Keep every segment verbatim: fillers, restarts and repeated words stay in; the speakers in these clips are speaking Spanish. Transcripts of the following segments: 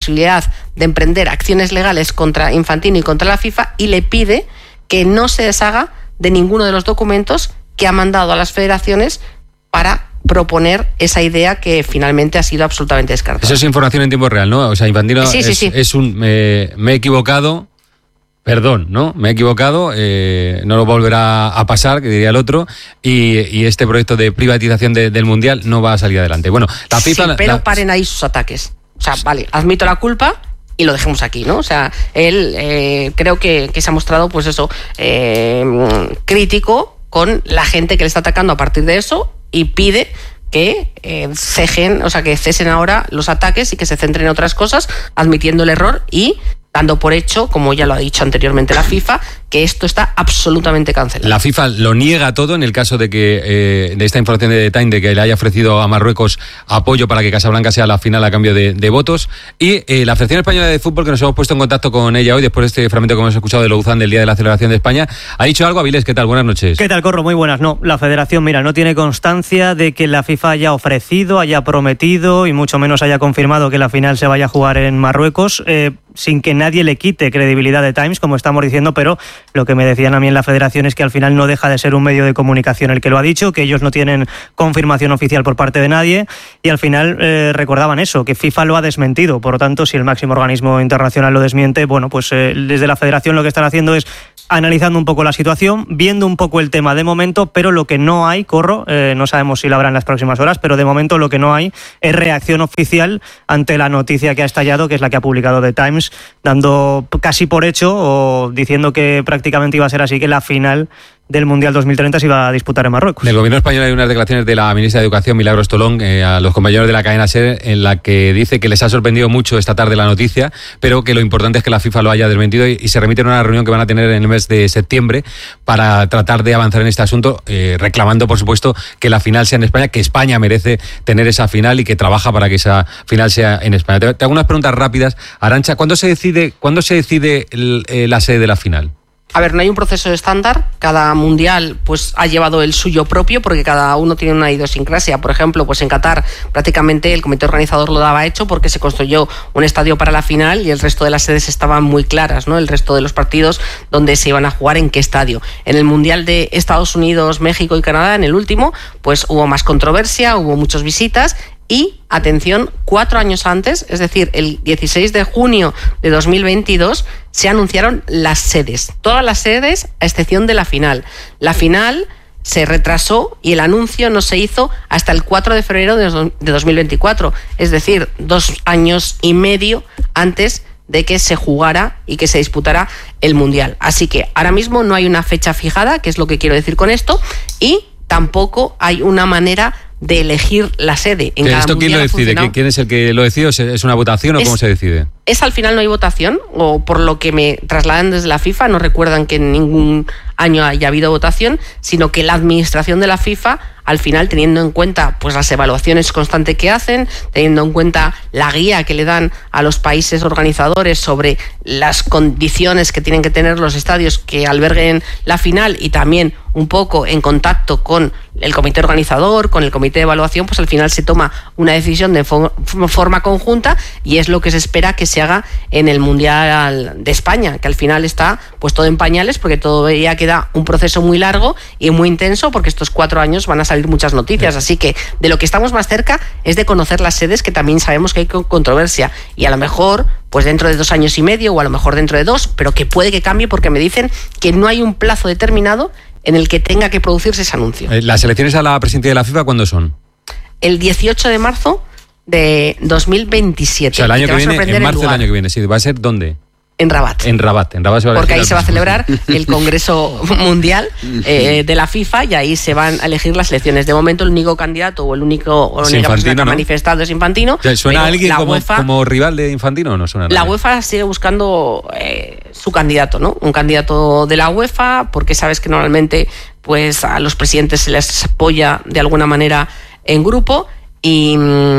posibilidad de emprender acciones legales contra Infantino y contra la FIFA y le pide que no se deshaga de ninguno de los documentos que ha mandado a las federaciones para proponer esa idea que finalmente ha sido absolutamente descartada. Eso es información en tiempo real, ¿no? O sea, Infantino sí, sí, es, sí. es un... Eh, me he equivocado... Perdón, ¿no? Me he equivocado, eh, no lo volverá a pasar, que diría el otro, y, y este proyecto de privatización de, del Mundial no va a salir adelante. Bueno, la FIFA... Sí, pero la... paren ahí sus ataques. O sea, vale, admito la culpa y lo dejemos aquí, ¿no? O sea, él eh, creo que, que se ha mostrado, pues eso, eh, crítico con la gente que le está atacando a partir de eso y pide que eh, cejen, o sea, que cesen ahora los ataques y que se centren en otras cosas, admitiendo el error y dando por hecho, como ya lo ha dicho anteriormente la FIFA, que esto está absolutamente cancelado. La FIFA lo niega todo en el caso de que eh, de esta información de The Time, de que le haya ofrecido a Marruecos apoyo para que Casablanca sea la final a cambio de, de votos. Y eh, la Federación Española de Fútbol, que nos hemos puesto en contacto con ella hoy, después de este fragmento que hemos escuchado de Louzán del Día de la Celebración de España, ha dicho algo. Avilés, ¿qué tal? Buenas noches. ¿Qué tal, Corro? Muy buenas. No, la Federación, mira, no tiene constancia de que la FIFA haya ofrecido, haya prometido y mucho menos haya confirmado que la final se vaya a jugar en Marruecos, eh, sin que nadie le quite credibilidad de Times, como estamos diciendo, pero lo que me decían a mí en la Federación es que al final no deja de ser un medio de comunicación el que lo ha dicho, que ellos no tienen confirmación oficial por parte de nadie y al final eh, recordaban eso, que FIFA lo ha desmentido. Por lo tanto, si el máximo organismo internacional lo desmiente, bueno, pues eh, desde la Federación lo que están haciendo es analizando un poco la situación, viendo un poco el tema de momento, pero lo que no hay, Corro, eh, no sabemos si lo habrá en las próximas horas, pero de momento lo que no hay es reacción oficial ante la noticia que ha estallado, que es la que ha publicado The Times, dando casi por hecho o diciendo que prácticamente iba a ser así, que la final del Mundial dos mil treinta se iba a disputar en Marruecos. Del gobierno español hay unas declaraciones de la ministra de Educación, Milagros Tolón, eh, a los compañeros de la cadena SER, en la que dice que les ha sorprendido mucho esta tarde la noticia, pero que lo importante es que la FIFA lo haya desmentido y, y se remiten a una reunión que van a tener en el mes de septiembre para tratar de avanzar en este asunto, eh, reclamando, por supuesto, que la final sea en España, que España merece tener esa final y que trabaja para que esa final sea en España. Te, te hago unas preguntas rápidas. Arantxa, ¿cuándo se decide, ¿cuándo se decide el, eh, la sede de la final? A ver, no hay un proceso estándar, cada mundial pues ha llevado el suyo propio porque cada uno tiene una idiosincrasia. Por ejemplo, pues en Qatar prácticamente el comité organizador lo daba hecho porque se construyó un estadio para la final y el resto de las sedes estaban muy claras, ¿no? El resto de los partidos donde se iban a jugar, en qué estadio. En el mundial de Estados Unidos, México y Canadá, en el último, pues hubo más controversia, hubo muchas visitas. Y, atención, cuatro años antes, es decir, el dieciséis de junio de dos mil veintidós, se anunciaron las sedes. Todas las sedes, a excepción de la final. La final se retrasó y el anuncio no se hizo hasta el cuatro de febrero de dos mil veinticuatro. Es decir, dos años y medio antes de que se jugara y que se disputara el Mundial. Así que ahora mismo no hay una fecha fijada, que es lo que quiero decir con esto, y tampoco hay una manera de elegir la sede. En cada ¿Esto quién lo decide? ¿Quién es el que lo decide? ¿Es una votación o es, cómo se decide? Es al final no hay votación, o por lo que me trasladan desde la FIFA, no recuerdan que en ningún año haya habido votación, sino que la administración de la FIFA, al final, teniendo en cuenta pues las evaluaciones constantes que hacen, teniendo en cuenta la guía que le dan a los países organizadores sobre las condiciones que tienen que tener los estadios que alberguen la final y también un poco en contacto con el comité organizador, con el comité de evaluación, pues al final se toma una decisión de forma conjunta y es lo que se espera que se haga en el Mundial de España, que al final está pues todo en pañales porque todavía queda un proceso muy largo y muy intenso porque estos cuatro años van a salir muchas noticias, así que de lo que estamos más cerca es de conocer las sedes, que también sabemos que hay controversia y a lo mejor pues dentro de dos años y medio o a lo mejor dentro de dos, pero que puede que cambie porque me dicen que no hay un plazo determinado en el que tenga que producirse ese anuncio. ¿Las elecciones a la presidencia de la FIFA cuándo son? El dieciocho de marzo de dos mil veintisiete. O sea, el año que viene, en marzo del año que viene, sí. ¿Va a ser dónde? En Rabat. En Rabat, en Rabat se va a Porque ahí se va a celebrar el Congreso Mundial eh, de la FIFA y ahí se van a elegir las elecciones. De momento el único candidato o el único o la única persona que ha manifestado es Infantino. ¿Suena a alguien como, UEFA, como rival de Infantino o no suena a La UEFA sigue buscando eh, su candidato, ¿no? Un candidato de la UEFA, porque sabes que normalmente pues a los presidentes se les apoya de alguna manera en grupo. Y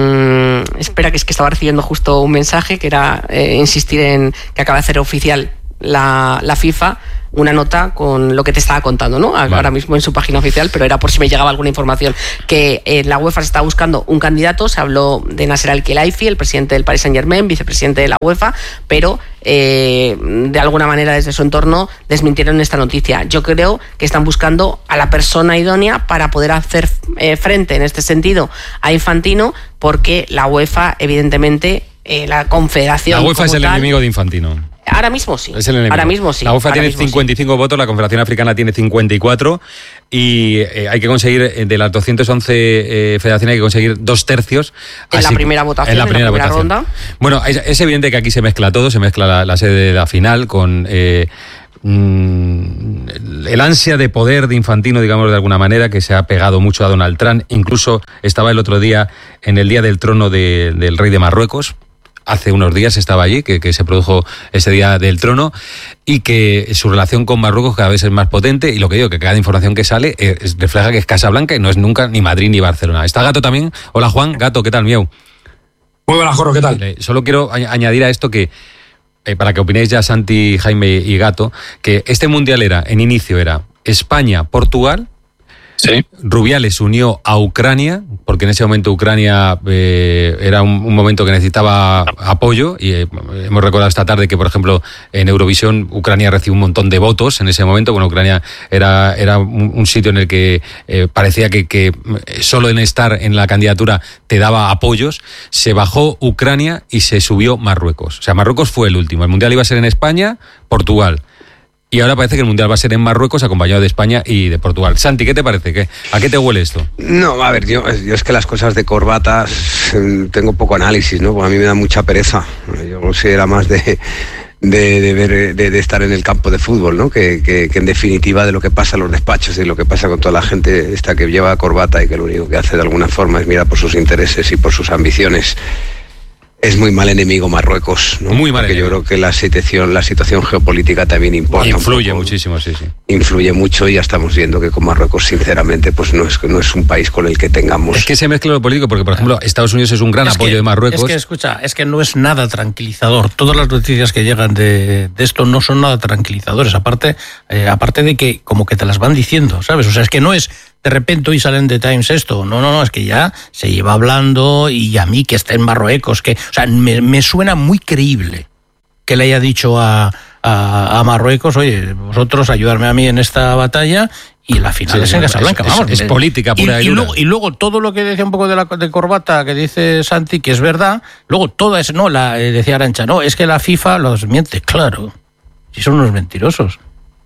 mmm, espera, que es que estaba recibiendo justo un mensaje que era eh, insistir en que acaba de hacer oficial la, la FIFA una nota con lo que te estaba contando, ¿no? Vale. Ahora mismo en su página oficial, pero era por si me llegaba alguna información. Que eh, la UEFA se está buscando un candidato, se habló de Nasser Al-Khelaifi, el presidente del Paris Saint-Germain, vicepresidente de la UEFA, pero eh, de alguna manera desde su entorno desmintieron esta noticia. Yo creo que están buscando a la persona idónea para poder hacer eh, frente en este sentido a Infantino, porque la UEFA, evidentemente, eh, la confederación... La UEFA es el tal, enemigo de Infantino. Ahora mismo sí. Es el enemigo. Ahora mismo sí. La UEFA Ahora tiene cincuenta y cinco sí. votos, la Confederación Africana tiene cincuenta y cuatro y eh, hay que conseguir, de las doscientas once eh, federaciones, hay que conseguir dos tercios. En la primera votación, en la primera, en la primera votación. ronda. Bueno, es, es evidente que aquí se mezcla todo, se mezcla la, la sede de la final con... Eh, el ansia de poder de Infantino, digamos de alguna manera, que se ha pegado mucho a Donald Trump. Incluso estaba el otro día en el día del trono de, del rey de Marruecos. Hace unos días estaba allí, que, que se produjo ese día del trono, y que su relación con Marruecos cada vez es más potente, y lo que digo, que cada información que sale eh, refleja que es Casablanca y no es nunca ni Madrid ni Barcelona. ¿Está Gato también? Hola Juan, Gato, ¿qué tal, miau? Muy buenas, Jorro, ¿qué tal? Eh, solo quiero a- añadir a esto que, eh, para que opinéis ya Santi, Jaime y Gato, que este mundial era, en inicio era España, Portugal. Sí. Rubiales unió a Ucrania, porque en ese momento Ucrania eh, era un, un momento que necesitaba apoyo, y eh, hemos recordado esta tarde que, por ejemplo, en Eurovisión Ucrania recibió un montón de votos en ese momento. Bueno, Ucrania era, era un, un sitio en el que eh, parecía que, que solo en estar en la candidatura te daba apoyos. Se bajó Ucrania y se subió Marruecos. O sea, Marruecos fue el último. El mundial iba a ser en España, Portugal. Y ahora parece que el Mundial va a ser en Marruecos, acompañado de España y de Portugal. Santi, ¿qué te parece? ¿Qué, ¿A qué te huele esto? No, a ver, yo, yo es que las cosas de corbatas tengo poco análisis, ¿no? Porque a mí me da mucha pereza. Yo sí era más de, de, de, ver, de, de estar en el campo de fútbol, ¿no? Que, que, que en definitiva de lo que pasa en los despachos y lo que pasa con toda la gente esta que lleva corbata y que lo único que hace de alguna forma es mirar por sus intereses y por sus ambiciones. Es muy mal enemigo Marruecos, ¿no? Muy mal Porque enemigo. yo creo que la situación, la situación geopolítica también importa. Influye un poco, muchísimo, sí, sí. Influye mucho, y ya estamos viendo que con Marruecos, sinceramente, pues no es, no es un país con el que tengamos... Es que se mezcla lo político, porque, por ejemplo, Estados Unidos es un gran Es apoyo que- de Marruecos. Es que, escucha, es que no es nada tranquilizador. Todas las noticias que llegan de, de esto no son nada tranquilizadores. Aparte, eh, aparte de que como que te las van diciendo, ¿sabes? O sea, es que no es de repente hoy salen de Times esto. No, no, no, es que ya se lleva hablando, y a mí que está en Marruecos, que, o sea, me, me suena muy creíble que le haya dicho a, a, a Marruecos, oye, vosotros ayudarme a mí en esta batalla, y la final Sí, es sí, en es- Casablanca, es- vamos. es política pura y y, y, dura. luego, y luego todo lo que decía un poco de la de corbata que dice Santi, que es verdad, luego toda es, no, la eh, decía Arantxa, no, es que la FIFA los miente, claro, si son unos mentirosos.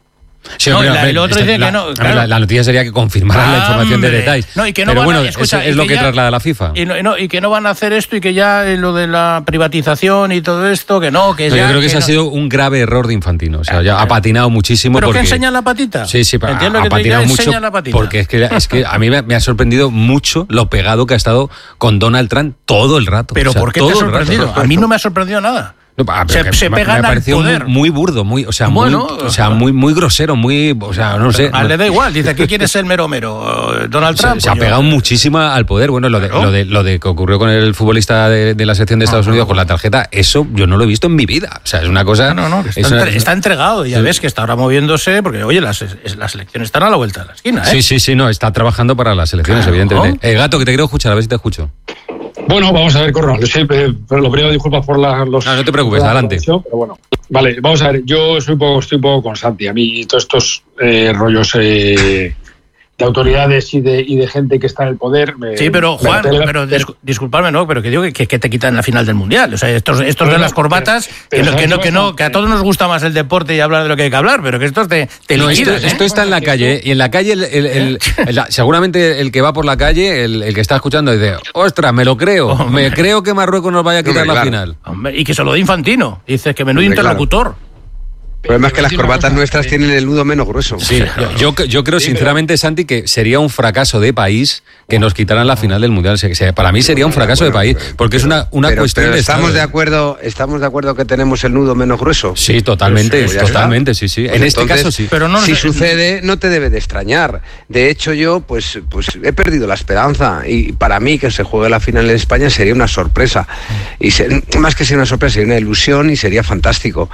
Sí, No, hombre, y la- hombre, el otro esta- dice que la, no, a ver, claro. la, la noticia sería que confirmaran la información de Hombre. detalles. No, y que no Pero van a- bueno, escucha, es, y es lo que que ya- traslada la FIFA. Y no, y no, y que no van a hacer esto, y que ya eh, lo de la privatización y todo esto, que no, que No, ya... yo creo que, ese no. ha sido un grave error de Infantino. O sea, ya ha patinado muchísimo. ¿Pero porque... qué enseña la patita? Sí, sí, Entiendo ha, que ha te diga, patinado mucho. enseña la patita. Porque es que, es que a mí me, me ha sorprendido mucho lo pegado que ha estado con Donald Trump todo el rato. ¿Pero O sea, por qué te todo ha el rato. sorprendido? A mí no me ha sorprendido nada. No, ah, pero Se- que se me, pegan me ha al parecido poder. muy, muy burdo, muy, o sea, Bueno, muy, o sea, muy, muy grosero, muy, o sea, no sé. Ah, le da igual, dice, ¿qué quieres ser mero mero? Donald Se, Trump. se ha pues yo- pegado muchísimo al poder. Bueno, lo de, Claro. lo de lo de que ocurrió con el futbolista de, de la selección de Estados Unidos con la tarjeta, eso yo no lo he visto en mi vida. O sea, es una cosa. No, no, no, está, es una- entre- está entregado, ya ves que está ahora moviéndose, porque oye, las, es- las elecciones están a la vuelta de la esquina, ¿eh? Sí, sí, sí, no, está trabajando para las elecciones, Claro. evidentemente. Eh, Gato, que te quiero escuchar, a ver si te escucho. Bueno, vamos a ver, Corro. Sí, eh, pero lo primero, disculpas por la, los... No, no te preocupes, por la adelante. conexión, Pero bueno, vale, vamos a ver. Yo soy un poco, estoy un poco con Santi. A mí todos estos eh, rollos eh, de autoridades y de, y de gente que está en el poder... me- Sí, pero me Juan, repele- pero discu- disculpadme, ¿no? Pero que digo que, que, que te quitan la final del Mundial. O sea, estos, estos Pero de no, las corbatas, pero- que, pero no, que, ¿sabes no, qué que, no, pasa? que a todos nos gusta más el deporte y hablar de lo que hay que hablar, pero que estos te, te No, esto, liquidan, ¿eh? esto está en la calle, ¿eh? Y en la calle, el, el- el- el- la- seguramente el que va por la calle, el, el que está escuchando, dice, ostras, me lo creo, Hombre. me creo que Marruecos nos vaya a quitar Hombre, la claro. final. Hombre, y que se lo dé Infantino. Dices que menudo Hombre, claro. interlocutor. El problema es que las Decir una corbatas cosa, nuestras eh, tienen el nudo menos grueso. Sí, yo, yo, yo creo Sí, pero- sinceramente, Santi, que sería un fracaso de país que nos quitaran la final del Mundial. Se- se- Para mí sería un fracaso de país, porque es una, una pero, cuestión pero de estamos Estado. de acuerdo, estamos de acuerdo que tenemos el nudo menos grueso. Sí, totalmente, Pues ya está. totalmente, sí, sí. Pues En este entonces, caso sí. Pero no nos- si sucede, no te debe de extrañar. De hecho, yo pues, pues he perdido la esperanza, y para mí que se juegue la final en España sería una sorpresa. Y se- más que ser una sorpresa, sería una ilusión y sería fantástico.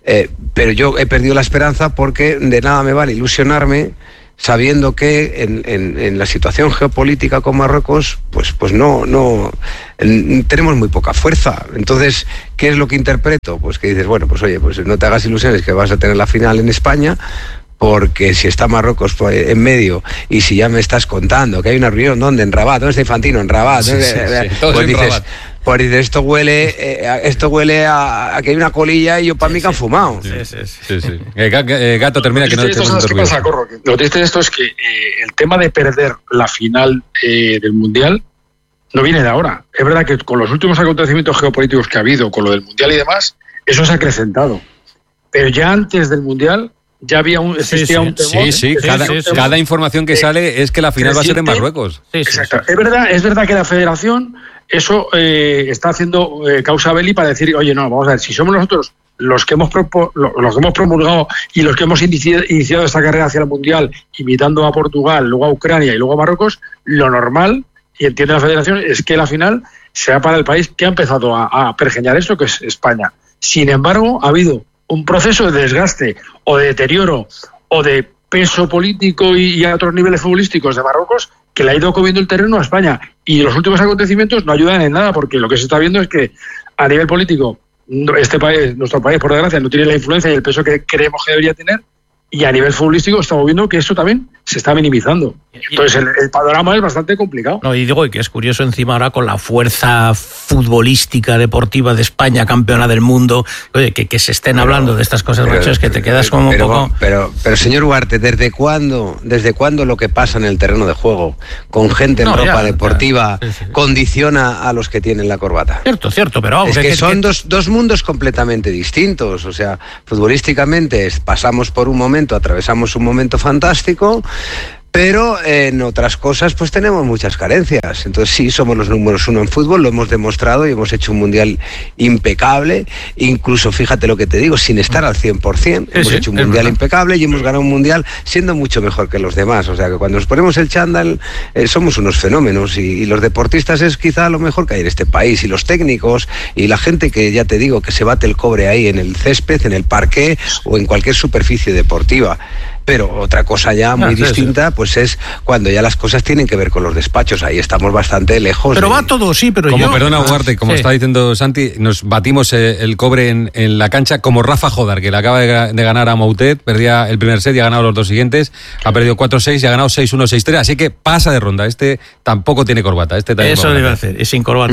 Eh, pero yo he perdido la esperanza porque de nada me vale ilusionarme sabiendo que en, en, en la situación geopolítica con Marruecos, pues, pues no, no en, tenemos muy poca fuerza. Entonces, ¿qué es lo que interpreto? Pues que dices, bueno, pues oye, pues no te hagas ilusiones que vas a tener la final en España, porque si está Marruecos en medio y si ya me estás contando que hay una reunión, ¿dónde? En Rabat, ¿dónde está Infantino? En Rabat. Sí, sí, sí, pues en dices, Rabat. Pues dices, esto huele, eh, esto huele a, a que hay una colilla y yo para sí, mí que han fumado. Sí, sí, sí. sí, sí. Eh, Gato, termina que no te ¿Sabes qué pasa, Corro? Lo triste de esto es que eh, el tema de perder la final eh, del Mundial no viene de ahora. Es verdad que con los últimos acontecimientos geopolíticos que ha habido, con lo del Mundial y demás, eso se ha acrecentado. Pero ya antes del Mundial ya había un, existía sí, sí. un temor. Sí, sí, cada, sí, sí. cada información que sale es que la final va a ser en Marruecos. Sí, sí, Exacto. Sí. Es verdad, es verdad que la Federación eso eh, está haciendo eh, causa belli para decir, oye, no, vamos a ver, si somos nosotros los que hemos propo, los que hemos promulgado y los que hemos iniciado, iniciado esta carrera hacia el Mundial, imitando a Portugal, luego a Ucrania y luego a Marruecos, lo normal, y entiende la Federación, es que la final sea para el país que ha empezado a, a pergeñar esto, que es España. Sin embargo, ha habido un proceso de desgaste o de deterioro o de peso político y, y a otros niveles futbolísticos de Marruecos que le ha ido comiendo el terreno a España. Y los últimos acontecimientos no ayudan en nada, porque lo que se está viendo es que a nivel político este país, nuestro país, por desgracia, no tiene la influencia y el peso que creemos que debería tener, y a nivel futbolístico estamos viendo que esto también se está minimizando. Entonces el, el panorama es bastante complicado. No, y digo, y que es curioso encima ahora con la fuerza futbolística deportiva de España, campeona del mundo, oye, que, que se estén pero, hablando de estas cosas, macho, es que te quedas como pero, un poco... Pero, pero señor Ugarte, ¿desde cuándo, desde cuándo lo que pasa en el terreno de juego con gente en no, ropa ya, deportiva ya, sí, sí. condiciona a los que tienen la corbata? Cierto, cierto, pero vamos... Es que, que son que... Dos, dos mundos completamente distintos, o sea, futbolísticamente pasamos por un momento atravesamos un momento fantástico, pero en otras cosas pues tenemos muchas carencias. Entonces sí, somos los números uno en fútbol, lo hemos demostrado y hemos hecho un mundial impecable, incluso fíjate lo que te digo, sin estar al cien por ciento, sí, hemos sí, hecho un mundial verdad. impecable y hemos ganado un mundial siendo mucho mejor que los demás, o sea que cuando nos ponemos el chándal eh, somos unos fenómenos y, y los deportistas es quizá lo mejor que hay en este país, y los técnicos y la gente que ya te digo que se bate el cobre ahí en el césped, en el parqué o en cualquier superficie deportiva. Pero otra cosa ya muy ah, sí, distinta, sí. pues es cuando ya las cosas tienen que ver con los despachos. Ahí estamos bastante lejos. Pero de... va todo, sí, pero como, yo... Perdona, Ugarte, como sí. está diciendo Santi, nos batimos el cobre en, en la cancha como Rafa Jodar, que le acaba de, de ganar a Moutet, perdía el primer set y ha ganado los dos siguientes, ha perdido cuatro seis y ha ganado seis uno, seis tres, así que pasa de ronda. Este tampoco tiene corbata. Este Eso debe hacer, es sin corbata.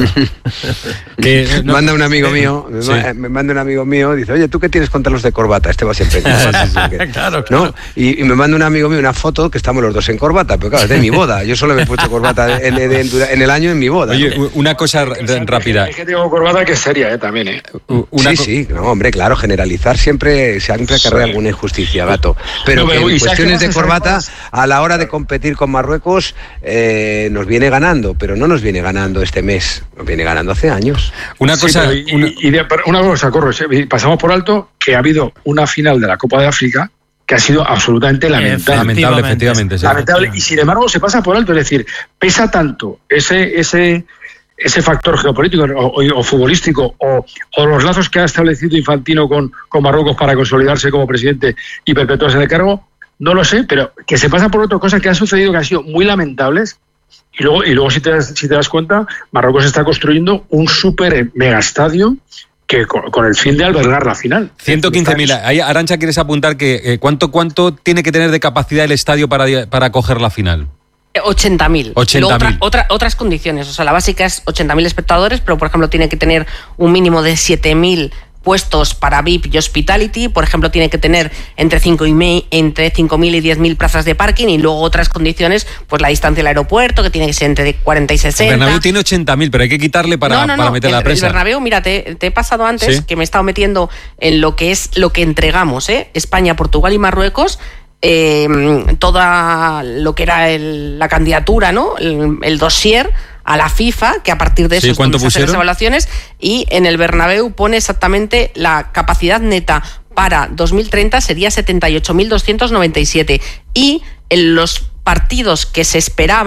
que, no, manda un amigo mío, sí. me manda un amigo mío, dice, oye, ¿tú qué tienes contra los de corbata? Este va siempre en corbata. que, claro, claro. ¿no? Y, y me manda un amigo mío una foto que estamos los dos en corbata, pero claro, es de mi boda. Yo solo me he puesto corbata en, en, en, en el año en mi boda. Oye, ¿no? Una cosa r- rápida. Es que tengo corbata que es seria, ¿eh? También, ¿eh? Una sí, co- sí, no, hombre, claro, generalizar siempre, siempre acarrea sí. alguna injusticia, Gato. Pero, no, pero que en cuestiones de corbata, a la hora de competir con Marruecos, eh, nos viene ganando, pero no nos viene ganando este mes, nos viene ganando hace años. Una cosa... Sí, y, una... Y de, una cosa, corro, pasamos por alto que ha habido una final de la Copa de África que ha sido absolutamente lamentable. Lamentable, efectivamente. Sí. Lamentable, y sin embargo se pasa por alto, es decir, pesa tanto ese ese ese factor geopolítico o, o, o futbolístico o, o los lazos que ha establecido Infantino con, con Marruecos para consolidarse como presidente y perpetuarse en el cargo, no lo sé, pero que se pasa por otra cosa que ha sucedido que han sido muy lamentables. Y luego, y luego si, te das, si te das cuenta, Marruecos está construyendo un súper megastadio que con, con el fin de albergar la final. ciento quince mil. Ahí, Arantxa, ¿quieres apuntar que eh, cuánto cuánto tiene que tener de capacidad el estadio para, para acoger la final? ochenta mil. Otra, otra, otras condiciones. O sea, la básica es ochenta mil espectadores, pero por ejemplo tiene que tener un mínimo de siete mil puestos para V I P y Hospitality. Por ejemplo, tiene que tener entre cinco mil y diez mil plazas de parking, y luego otras condiciones, pues la distancia al aeropuerto, que tiene que ser entre cuarenta y sesenta. El Bernabéu tiene ochenta mil, pero hay que quitarle para, no, no, para no. meter el, la presa. El Bernabéu, mira, te, te he pasado antes, ¿sí? Que me he estado metiendo en lo que es lo que entregamos, ¿eh? España, Portugal y Marruecos. Eh, toda lo que era el, la candidatura, ¿no? El, el dossier a la FIFA, que a partir de eso sí, ¿cuánto se hacen las evaluaciones, y en el Bernabéu pone exactamente la capacidad neta para dos mil treinta sería setenta y ocho mil doscientos noventa y siete, y en los partidos que se esperaban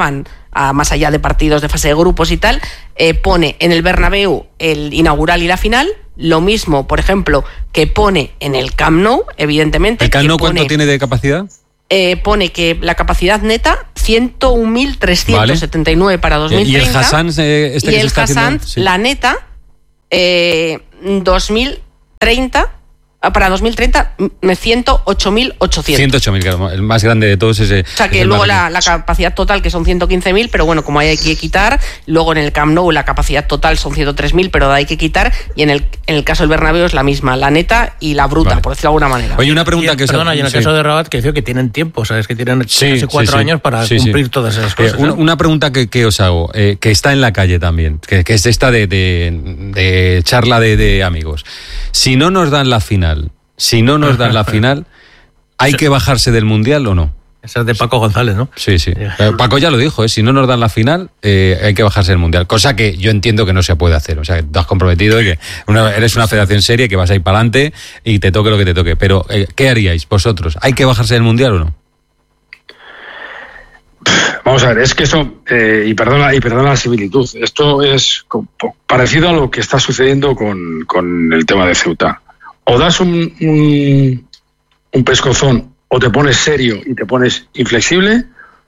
a, más allá de partidos de fase de grupos y tal, eh, pone en el Bernabéu el inaugural y la final, lo mismo, por ejemplo, que pone en el Camp Nou, evidentemente. ¿El Camp Nou pone, cuánto tiene de capacidad? Eh, pone que la capacidad neta ciento un mil trescientos setenta y nueve vale. para dos mil treinta. ¿Y el Hassan eh, este y que el se está Hassan, haciendo? Sí. la neta, eh, dos mil treinta, para dos mil treinta, ciento ocho mil ochocientos. ciento ocho mil, claro, el más grande de todos ese. O sea que luego la, la capacidad total, que son ciento quince mil, pero bueno, como hay que quitar, luego en el Camp Nou la capacidad total son ciento tres mil, pero hay que quitar, y en el, en el caso del Bernabéu es la misma, la neta y la bruta, vale. por decirlo de alguna manera. Oye, una pregunta y, que... Perdona, y en el sí. caso de Rabat, que decía que tienen tiempo, ¿sabes? Que tienen sí, casi cuatro sí, sí. años para sí, cumplir sí. todas esas cosas. Eh, una, una pregunta que, que os hago, eh, que está en la calle también, que, que es esta de, de, de charla de, de amigos. Si no nos dan la final... Si no nos dan la final, ¿hay que bajarse del Mundial o no? Esa es de Paco González, ¿no? Sí, sí. Paco ya lo dijo, ¿eh? Si no nos dan la final, eh, hay que bajarse del Mundial. Cosa que yo entiendo que no se puede hacer. O sea, que te has comprometido y que una, eres una federación seria, que vas a ir para adelante y te toque lo que te toque. Pero, eh, ¿qué haríais vosotros? ¿Hay que bajarse del Mundial o no? Vamos a ver, es que eso, eh, y perdona y perdona la similitud, esto es parecido a lo que está sucediendo con, con el tema de Ceuta. O das un, un, un pescozón o te pones serio y te pones inflexible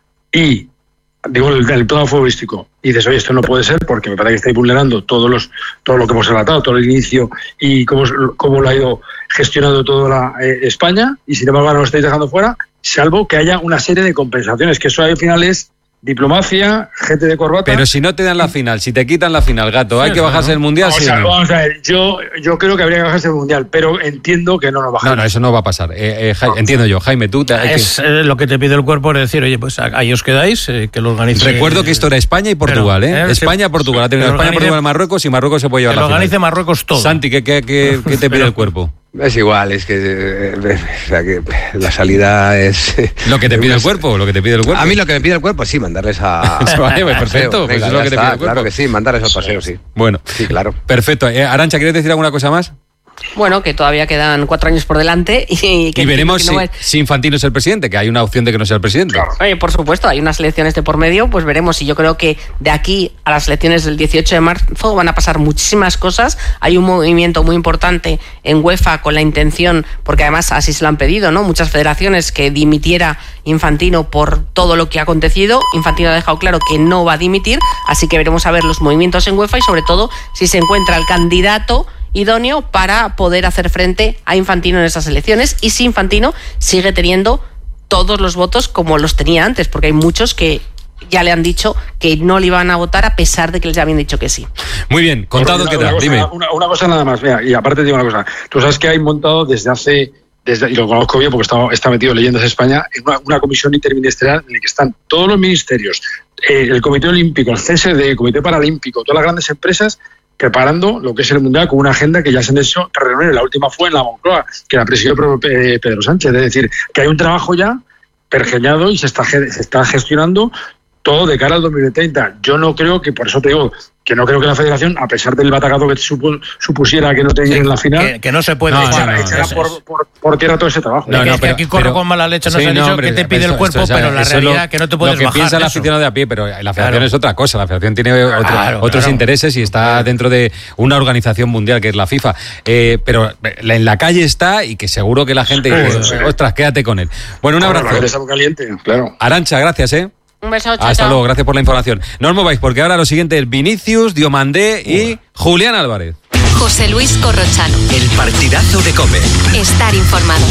y, digo, el, el plano futbolístico, y dices, oye, esto no puede ser porque me parece que estáis vulnerando todos los, todo lo que hemos relatado, todo el inicio y cómo, cómo lo ha ido gestionando toda la, eh, España, y sin embargo ahora lo estáis dejando fuera, salvo que haya una serie de compensaciones, que eso al final es diplomacia, gente de corbata. Pero si no te dan la final, si te quitan la final, gato, sí, ¿hay que bajarse del Mundial? Vamos, ¿sí a, o no? vamos a ver, yo, yo creo que habría que bajarse del Mundial, pero entiendo que no nos bajamos. No, no, eso no va a pasar. Eh, eh, Jaime, entiendo yo. Jaime, tú... Te, hay es que... eh, lo que te pide el cuerpo, es decir, oye, pues ahí os quedáis, eh, que lo organice... Recuerdo que esto era España y Portugal, pero, ¿eh? eh España, sí, Portugal. Ha tenido España, organice, Portugal, Marruecos, y Marruecos se puede llevar la final. Que lo organice Marruecos todo. Santi, ¿qué, qué, qué, qué te pide pero, el cuerpo? Es igual, es que, eh, o sea, que la salida es... ¿Lo que te pide el cuerpo? ¿Lo que te pide el cuerpo? A mí lo que me pide el cuerpo, sí, mandarles a... Vale, pues perfecto, pues Venga, es lo que te está, pide el cuerpo. Claro que sí, mandarles al paseo, sí. Bueno. Sí, claro. Perfecto. Eh, Arantxa, ¿quieres decir alguna cosa más? Bueno, que todavía quedan cuatro años por delante y que y veremos que no si, es... si Infantino es el presidente, que hay una opción de que no sea el presidente. Claro. Oye, por supuesto, hay unas elecciones de por medio, pues veremos. Y yo creo que de aquí a las elecciones del dieciocho de marzo van a pasar muchísimas cosas. Hay un movimiento muy importante en UEFA con la intención, porque además así se lo han pedido, ¿no? Muchas federaciones, que dimitiera Infantino por todo lo que ha acontecido. Infantino ha dejado claro que no va a dimitir, así que veremos a ver los movimientos en UEFA y sobre todo si se encuentra el candidato idóneo para poder hacer frente a Infantino en esas elecciones, y si Infantino sigue teniendo todos los votos como los tenía antes, porque hay muchos que ya le han dicho que no le iban a votar a pesar de que les habían dicho que sí. Muy bien, contado, ¿qué tal? Dime. Una, una cosa nada más, mira, y aparte te digo una cosa, tú sabes que hay montado desde hace, desde, y lo conozco bien porque está, está metido en Leyendas España, en una, una comisión interministerial en la que están todos los ministerios, eh, el Comité Olímpico, el C S D, el Comité Paralímpico, todas las grandes empresas, preparando lo que es el Mundial con una agenda que ya se han hecho reuniones. La última fue en la Moncloa, que la presidió Pedro Sánchez. Es decir, que hay un trabajo ya pergeñado y se está, se está gestionando todo de cara al dos mil treinta. Yo no creo que, por eso te digo, que no creo que la Federación, a pesar del batacazo que supu, supusiera que no te lleguen sí, en la final, que, que no se puede no, echar, no, no, echará por, por, por tierra todo ese trabajo. No, no, no, que pero, aquí corro pero, con mala leche, nos sí, han no, dicho hombre, que te pide eso, el cuerpo, esto, pero o sea, la realidad lo, que no te puedes bajar. Lo que bajar piensa el eso. aficionado de a pie, pero la Federación claro. es otra cosa. La Federación tiene otro, claro, otros claro. intereses y está dentro de una organización mundial que es la FIFA. Eh, pero en la calle está y que seguro que la gente sí, dice, sí. ostras, quédate con él. Bueno, un abrazo. La está muy caliente, claro. Arantxa, gracias, ¿eh? Un beso, chao. Hasta luego, gracias por la información. No os mováis porque ahora lo siguiente es Vinicius, Diomandé y Julián Álvarez. José Luis Corrochano. El partidazo de COPE. Estar informado.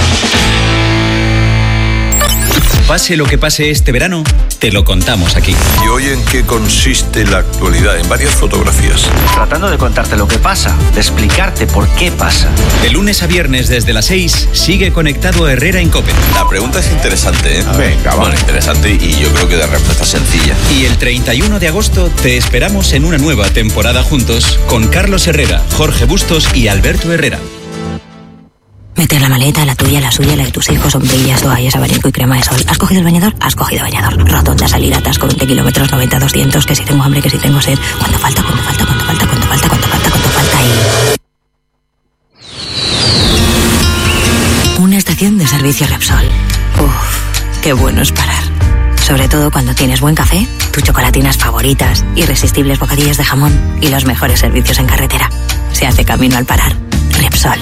Pase lo que pase este verano, te lo contamos aquí. ¿Y hoy en qué consiste la actualidad? En varias fotografías. Tratando de contarte lo que pasa, de explicarte por qué pasa. De lunes a viernes desde las seis, sigue conectado Herrera en COPE. La pregunta es interesante, ¿eh? Venga, bueno, interesante y yo creo que de respuesta sencilla. Y el treinta y uno de agosto te esperamos en una nueva temporada juntos con Carlos Herrera, Jorge Bustos y Alberto Herrera. Meter la maleta, la tuya, la suya, la de tus hijos, sombrillas, toallas, abanico y crema de sol. ¿Has cogido el bañador? Has cogido bañador. Rotonda, salida, atasco, veinte kilómetros, noventa, doscientos, que si tengo hambre, que si tengo sed. ¿Cuánto falta? ¿Cuánto falta? ¿Cuánto falta? ¿Cuánto falta? ¿Cuánto falta? ¿Cuánto falta? Y... una estación de servicio Repsol. Uf, qué bueno es parar. Sobre todo cuando tienes buen café, tus chocolatinas favoritas, irresistibles bocadillos de jamón y los mejores servicios en carretera. Se hace camino al parar. Repsol.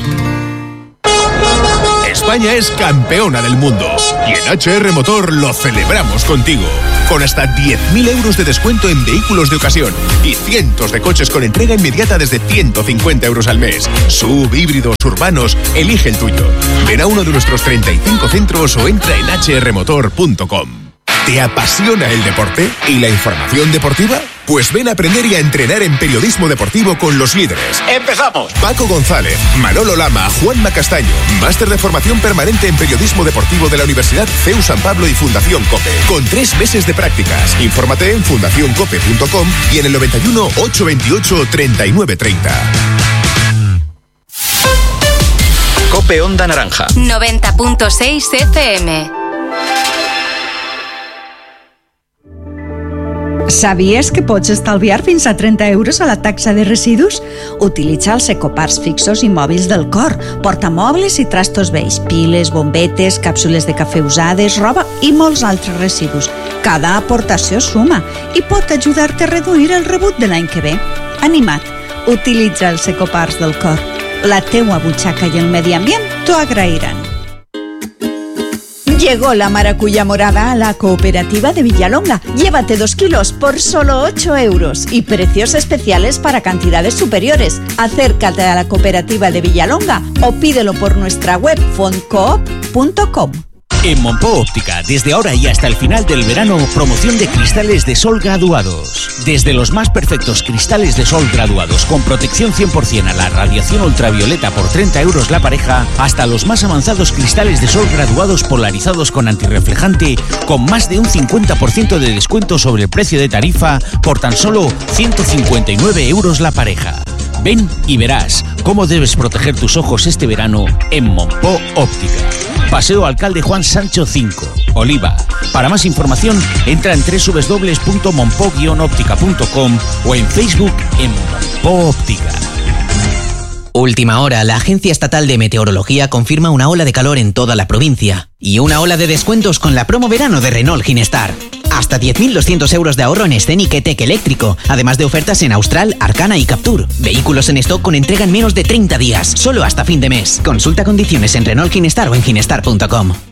España es campeona del mundo y en H R Motor lo celebramos contigo. Con hasta diez mil euros de descuento en vehículos de ocasión y cientos de coches con entrega inmediata desde ciento cincuenta euros al mes. Sub, híbridos, urbanos, elige el tuyo. Ven a uno de nuestros treinta y cinco centros o entra en h r motor punto com. ¿Te apasiona el deporte y la información deportiva? Pues ven a aprender y a entrenar en periodismo deportivo con los líderes. ¡Empezamos! Paco González, Manolo Lama, Juanma Castaño. Máster de formación permanente en periodismo deportivo de la Universidad C E U San Pablo y Fundación COPE. Con tres meses de prácticas. Infórmate en fundación cope punto com y en el noventa y uno, ochocientos veintiocho, treinta y nueve treinta. Cope Onda Naranja. noventa punto seis F M. Sabies que pots estalviar fins a trenta euros a la taxa de residus? Utilitza els ecoparts fixos i mòbils del Cor, portamobles i trastos vells, piles, bombetes, càpsules de cafè usades, roba i molts altres residus. Cada aportació suma i pot ajudar-te a reduir el rebut de l'any que ve. Anima't, utilitza els ecoparts del Cor. La teua butxaca i el medi ambient t'ho agrairan. Llegó la maracuya morada a la cooperativa de Villalonga. Llévate dos kilos por solo ocho euros y precios especiales para cantidades superiores. Acércate a la cooperativa de Villalonga o pídelo por nuestra web fondcoop punto com. En Monpó Óptica, desde ahora y hasta el final del verano, promoción de cristales de sol graduados. Desde los más perfectos cristales de sol graduados con protección cien por ciento a la radiación ultravioleta por treinta euros la pareja, hasta los más avanzados cristales de sol graduados polarizados con antirreflejante con más de un cincuenta por ciento de descuento sobre el precio de tarifa por tan solo ciento cincuenta y nueve euros la pareja. Ven y verás cómo debes proteger tus ojos este verano en Monpó Óptica. Paseo Alcalde Juan Sancho cinco, Oliva. Para más información, entra en doble u doble u doble u punto monpó guion óptica punto com o en Facebook en Monpó Óptica. Última hora, la Agencia Estatal de Meteorología confirma una ola de calor en toda la provincia y una ola de descuentos con la promo verano de Renault Ginestar. Hasta diez mil doscientos euros de ahorro en Scenic E-Tech eléctrico, además de ofertas en Austral, Arcana y Captur. Vehículos en stock con entrega en menos de treinta días, solo hasta fin de mes. Consulta condiciones en Renault Ginestar o en ginestar punto com.